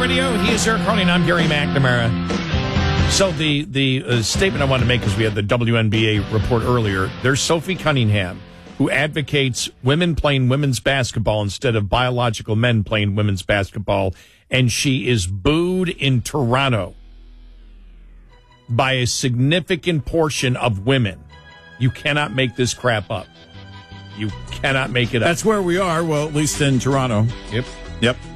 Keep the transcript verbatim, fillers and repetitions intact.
Radio. He is Eric Cronin. I'm Gary McNamara. So the, the uh, statement I wanted to make is we had the W N B A report earlier. There's Sophie Cunningham, who advocates women playing women's basketball instead of biological men playing women's basketball, and she is booed in Toronto by a significant portion of women. You cannot make this crap up. You cannot make it up. That's where we are, well, at least in Toronto. Yep. Yep.